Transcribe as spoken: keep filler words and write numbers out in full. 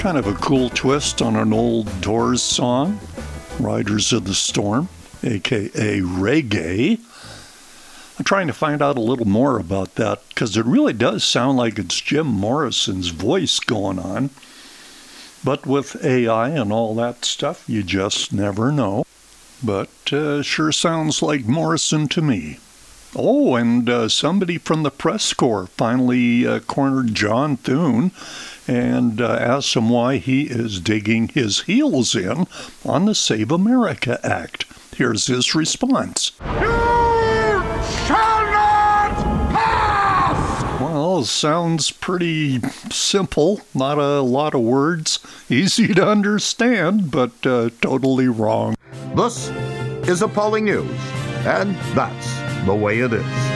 Kind of a cool twist on an old Doors song, Riders of the Storm, aka reggae. I'm trying to find out a little more about that because it really does sound like it's Jim Morrison's voice going on. But with A I and all that stuff, you just never know. But uh, sure sounds like Morrison to me. Oh, and uh, somebody from the press corps finally uh, cornered John Thune and uh, asked him why he is digging his heels in on the Save America Act. Here's his response. You shall not pass! Well, sounds pretty simple. Not a lot of words. Easy to understand, but uh, totally wrong. This is Appalling News, and that's the way it is.